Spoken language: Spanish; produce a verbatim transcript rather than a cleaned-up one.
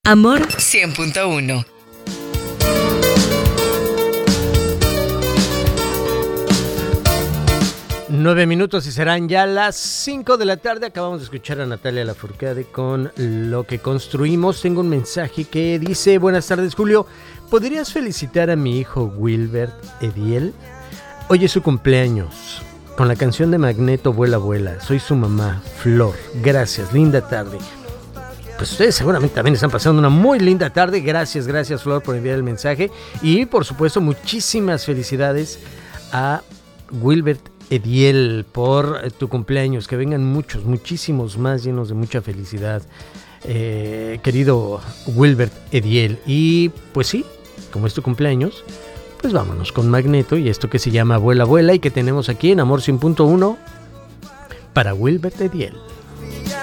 Amor cien punto uno. Nueve minutos y serán ya las cinco de la tarde. Acabamos de escuchar a Natalia Lafourcade con Lo que construimos. Tengo un mensaje que dice: buenas tardes, Julio. ¿Podrías felicitar a mi hijo Wilbert Ediel? Hoy es su cumpleaños. Con la canción de Magneto, Vuela, Vuela. Soy su mamá, Flor. Gracias, linda tarde. Pues ustedes seguramente también están pasando una muy linda tarde. Gracias, gracias, Flor, por enviar el mensaje. Y por supuesto, muchísimas felicidades a Wilbert Ediel por tu cumpleaños. Que vengan muchos, muchísimos más, llenos de mucha felicidad, eh, querido Wilbert Ediel. Y pues sí, como es tu cumpleaños, pues vámonos con Magneto y esto que se llama Vuela, Vuela, y que tenemos aquí en Amor cien punto uno para Wilbert Ediel.